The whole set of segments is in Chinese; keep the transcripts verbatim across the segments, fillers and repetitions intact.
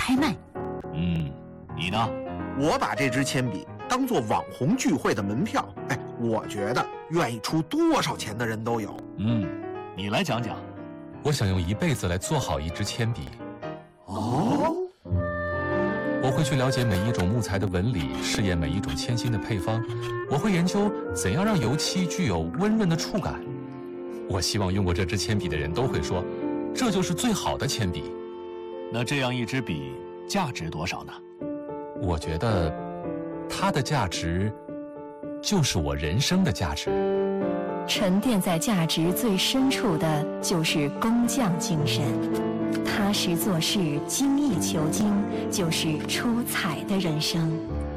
拍卖。 嗯，你呢？ 我把这支铅笔当做网红聚会的门票，哎，我觉得愿意出多少钱的人都有。 嗯，你来讲讲。 我想用一辈子来做好一支铅笔。 哦， 我会去了解每一种木材的纹理，试验每一种铅芯的配方。我会研究怎样让油漆具有温润的触感。我希望用过这支铅笔的人都会说，这就是最好的铅笔。 那这样一支笔价值多少呢？ 我觉得它的价值就是我人生的价值。 沉淀在价值最深处的就是工匠精神，踏实做事，精益求精，就是出彩的人生。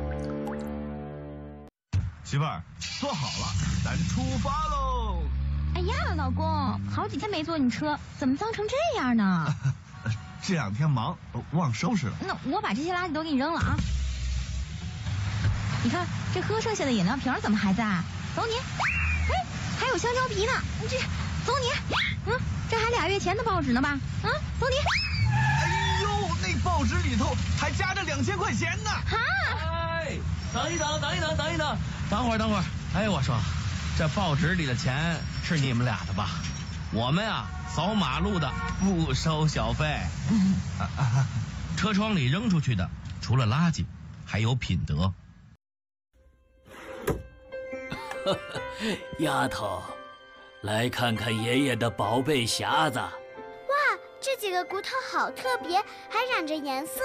媳妇儿，坐好了，咱出发喽！ 哎呀，老公，好几天没坐你车，怎么脏成这样呢？ 这两天忙，忘收拾了。 那我把这些垃圾都给你扔了啊！你看这喝剩下的饮料瓶怎么还在？走你！哎，还有香蕉皮呢，你这走你！嗯，这还俩月前的报纸呢吧？啊，走你！ 哎呦，那报纸里头还夹着两千块钱呢！ 哈！ 哎，等一等，等一等，等一等，等会儿，等会儿。哎，我说，这报纸里的钱是你们俩的吧？我们啊，扫马路的不收小费。啊啊、车窗里扔出去的，除了垃圾，还有品德。 丫头，来看看爷爷的宝贝匣子。 哇，这几个骨头好特别，还染着颜色。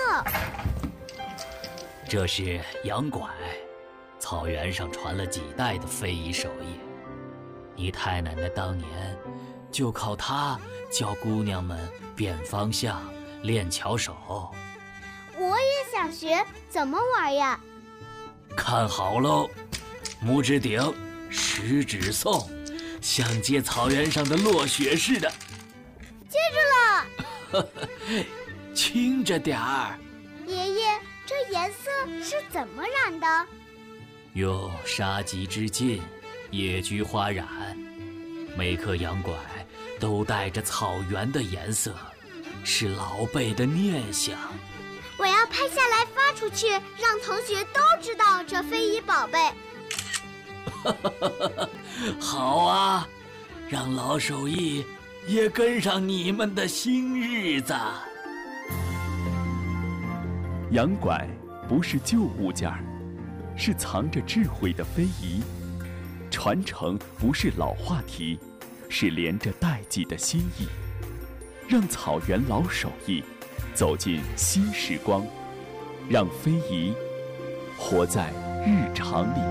这是羊拐，草原上传了几代的非遗手艺。你太奶奶当年就靠它教姑娘们变方向、练巧手。 我也想学，怎么玩呀？ 看好喽，拇指顶，食指送，像接草原上的落雪似的。 接住了。 轻着点儿。 爷爷，这颜色是怎么染的？ 用杀鸡之劲，野菊花染，每颗羊拐都带着草原的颜色，是老辈的念想。 我要拍下来发出去，让同学都知道这非遗宝贝。 好啊，让老手艺也跟上你们的新日子。 羊拐不是旧物件儿，是藏着智慧的非遗。传承不是老话题，是连着代际的心意。让草原老手艺走进新时光，让非遗活在日常里。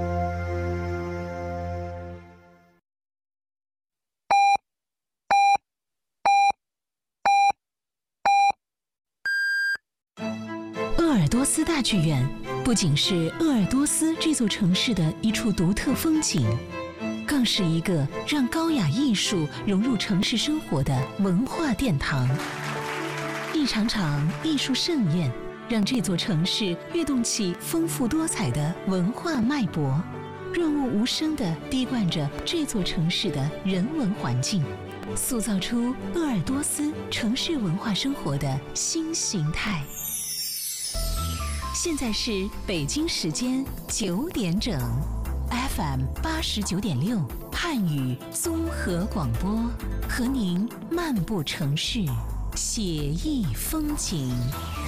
鄂尔多斯大剧院不仅是鄂尔多斯这座城市的一处独特风景，更是一个让高雅艺术融入城市生活的文化殿堂。一场场艺术盛宴，让这座城市跃动起丰富多彩的文化脉搏，润物无声地滴灌着这座城市的人文环境，塑造出鄂尔多斯城市文化生活的新形态。现在是北京时间九点整 ，F M 八十九点六汉语综合广播，和您漫步城市，写意风景。